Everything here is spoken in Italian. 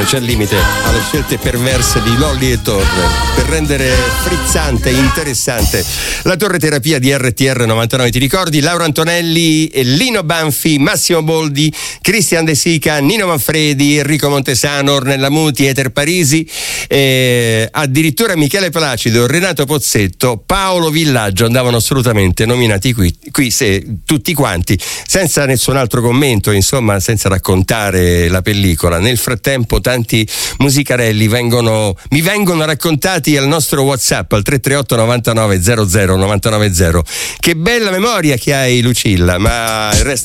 C'è il limite alle scelte perverse di Lolli e Torre per rendere frizzante e interessante la torre terapia di RTR 99. Ti ricordi? Laura Antonelli, Lino Banfi, Massimo Boldi, Cristian De Sica, Nino Manfredi, Enrico Montesano, Ornella Muti, Eter Parisi, addirittura Michele Placido, Renato Pozzetto, Paolo Villaggio andavano assolutamente nominati qui tutti quanti, senza nessun altro commento, insomma, senza raccontare la pellicola. Nel frattempo tanti musicarelli mi vengono raccontati al nostro WhatsApp al 338 99 00 990. Che bella memoria che hai, Lucilla, ma il resto